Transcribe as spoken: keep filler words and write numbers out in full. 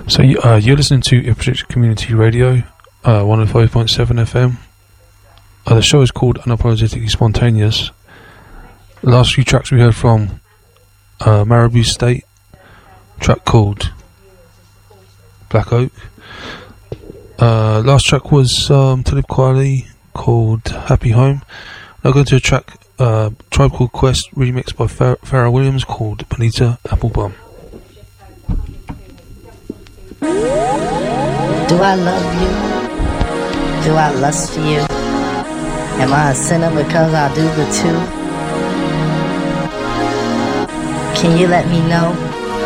So uh, you're listening to Ipswich Community Radio, uh, one oh five point seven F M. Uh, the show is called Unapologetically Spontaneous. The last few tracks we heard from uh, Marabou State, track called Black Oak. Uh, last track was um, Talib Kweli called Happy Home. Now going to a track, uh, Tribe Called Quest, remixed by Phar- Pharrell Williams, called Bonita Applebum. Do I love you? Do I lust for you? Am I a sinner because I do the two? Can you let me know?